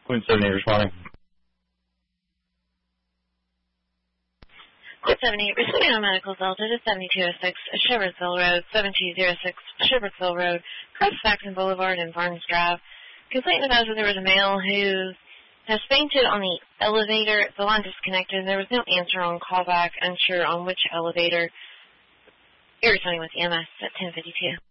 Queen 78 responding. Queen 78 receiving on medical Delta to 7206 Shepherdsville Road, 7206 Shepherdsville Road, across Saxon Boulevard and Barnes Drive. Complaint advised that there was a male who has fainted on the elevator. The line disconnected. There was no answer on callback, unsure on which elevator. You're responding with EMS at 1052.